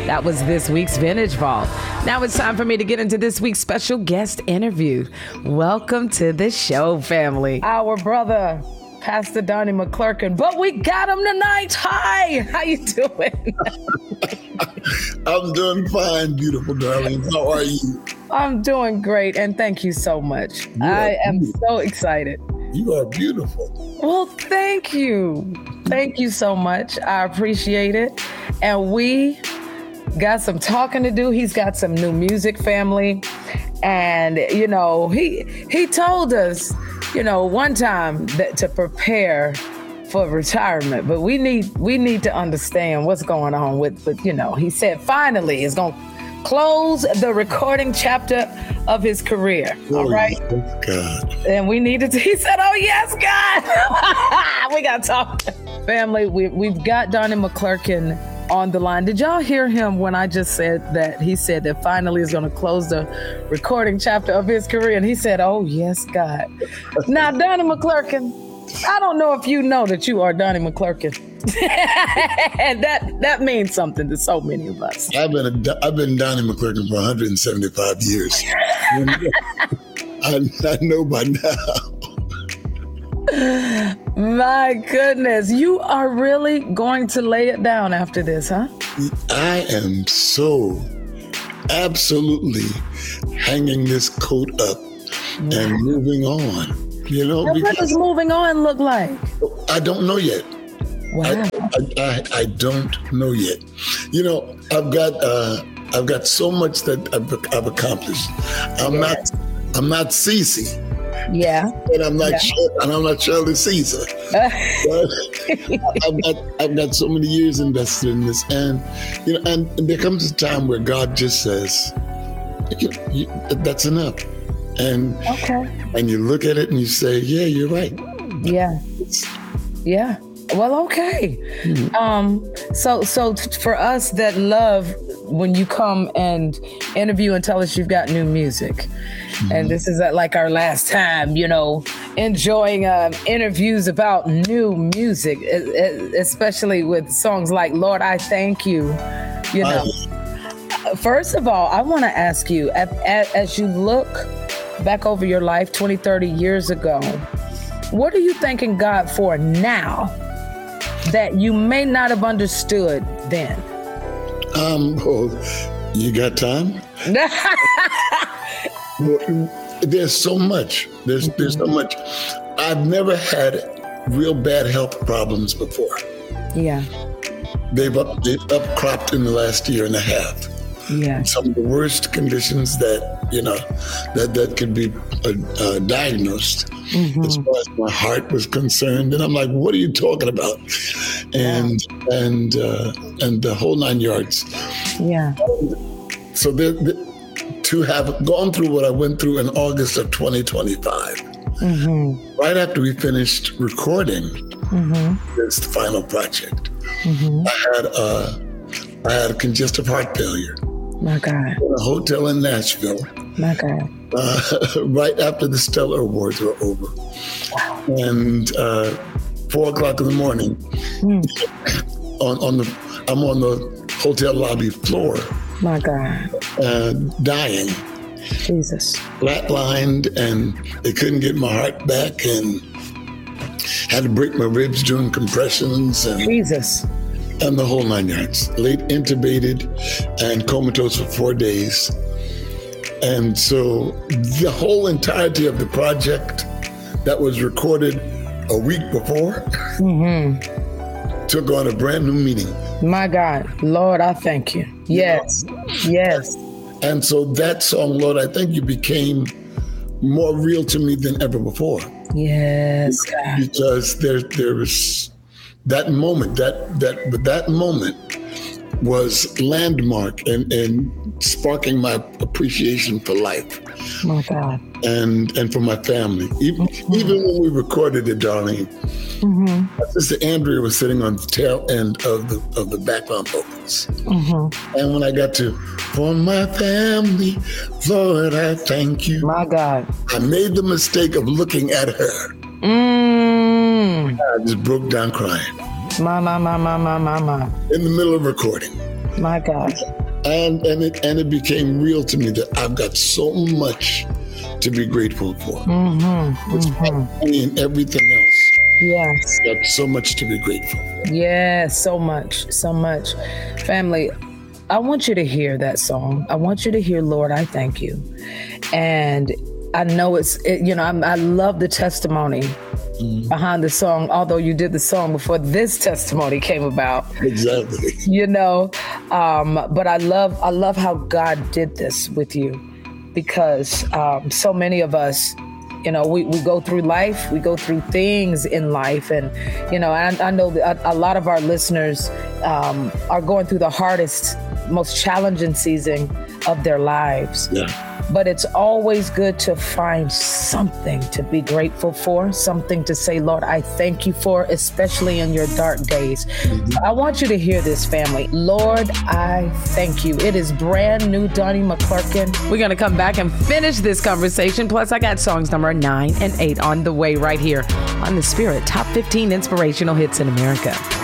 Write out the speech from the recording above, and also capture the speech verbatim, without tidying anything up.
That was this week's Vintage Vault. Now it's time for me to get into this week's special guest interview. Welcome to the show, family. Our brother, Pastor Donnie McClurkin, but we got him tonight. Hi, how you doing? I'm doing fine, beautiful darling. How are you? I'm doing great, and thank you so much. You I am beautiful. so excited. You are beautiful. Well, thank you. Thank you so much. I appreciate it. And we got some talking to do. He's got some new music, family. And, you know, he he told us, you know, one time that to prepare for retirement, but we need we need to understand what's going on with, with you know, he said finally is going to close the recording chapter of his career. Oh, all right. Yes, God. And we needed to, he said, oh, yes, God. We got to talk. Family, we, we've got Donnie McClurkin on the line. Did y'all hear him when I just said that he said that finally is going to close the recording chapter of his career? And he said, oh, yes, God. Now, Donnie McClurkin, I don't know if you know that you are Donnie McClurkin. And that that means something to so many of us. I've been a, I've been Donnie McClurkin for one hundred seventy-five years. I, I know by now. My goodness, you are really going to lay it down after this, huh? I am so absolutely hanging this coat up and moving on. You know, now, what does moving on look like? I don't know yet. Wow. I, I, I, I don't know yet. You know, I've got uh, I've got so much that I've, I've accomplished. I'm yeah. not I'm not Cece. Yeah. And I'm not yeah. sure, and I'm not Shirley Caesar. I've got I've got so many years invested in this, and you know, and, and there comes a time where God just says, you, you, "That's enough," and okay. and you look at it and you say, "Yeah, you're right." Yeah. It's, yeah. Well, okay. Mm-hmm. Um, so, so t- for us that love when you come and interview and tell us you've got new music, mm-hmm. and this is uh, like our last time, you know, enjoying um, interviews about new music, especially with songs like "Lord, I Thank You." You know, I- first of all, I want to ask you, as, as you look back over your life twenty, thirty years ago, what are you thanking God for now that you may not have understood then? Um, well, you got time? Well, there's so much. There's there's so much. I've never had real bad health problems before. Yeah. They've up they've upcropped in the last year and a half. Yeah. Some of the worst conditions that, you know, that, that could be uh, uh, diagnosed mm-hmm. as far as my heart was concerned. And I'm like, what are you talking about? And yeah. and uh, and the whole nine yards. Yeah. So the, the, to have gone through what I went through in August of twenty twenty-five, mm-hmm. right after we finished recording mm-hmm. this final project, mm-hmm. I had a, I had a congestive heart failure. My God. In a hotel in Nashville. My God. Uh, right after the Stellar Awards were over. Wow. And uh, four o'clock in the morning, mm. on, on the I'm on the hotel lobby floor. My God. Uh, dying. Jesus. Flatlined, and they couldn't get my heart back, and had to break my ribs doing compressions. And, Jesus. And the whole nine yards. Late intubated and comatose for four days. And so the whole entirety of the project that was recorded a week before mm-hmm. took on a brand new meaning. My God, Lord, I thank you. Yes, yes. And so that song, Lord, I Thank You, became more real to me than ever before. Yes, God. Because there, there was that moment, that that but that moment was landmark and, and sparking my appreciation for life. My God. And and for my family. Even, mm-hmm. even when we recorded it, darling, mm-hmm. my sister Andrea was sitting on the tail end of the of the background vocals. Mm-hmm. And when I got to, for my family, Lord, I thank you. My God. I made the mistake of looking at her. Mm. I just broke down crying. My, my, my, my, my, my, my. In the middle of recording. My God. And and it and it became real to me that I've got so much to be grateful for. Mm-hmm. It's Mm-hmm. in everything else. Yes. I've got so much to be grateful for. Yeah, so much, so much. Family, I want you to hear that song. I want you to hear, Lord, I thank you. And I know it's, it, you know, I'm, I love the testimony mm-hmm. behind the song, although you did the song before this testimony came about. Exactly. You know, um, but I love, I love how God did this with you, because um, so many of us, you know, we, we go through life, we go through things in life. And, you know, I, I know that a, a lot of our listeners um, are going through the hardest, most challenging season of their lives. Yeah. But it's always good to find something to be grateful for, something to say, Lord, I thank you for, especially in your dark days. Mm-hmm. So I want you to hear this, family. Lord, I thank you. It is brand new Donnie McClurkin. We're going to come back and finish this conversation. Plus, I got songs number nine and eight on the way right here on the Spirit Top fifteen Inspirational Hits in America.